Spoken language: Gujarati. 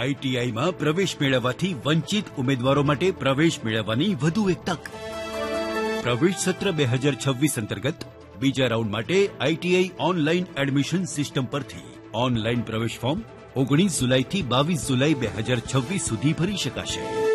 આઈટીઆઈમાં પ્રવેશ મેળવવાથી વંચિત ઉમેદવારો માટે પ્રવેશ મેળવવાની વધુ એક તક. પ્રવેશ સત્ર 2026 અંતર્ગત બીજા રાઉન્ડ માટે આઈટીઆઈ ઓનલાઈન એડમિશન સિસ્ટમ પરથી ઓનલાઈન પ્રવેશ ફોર્મ 19 જુલાઈથી 22 જુલાઈ 2026 સુધી ભરી શકાશે.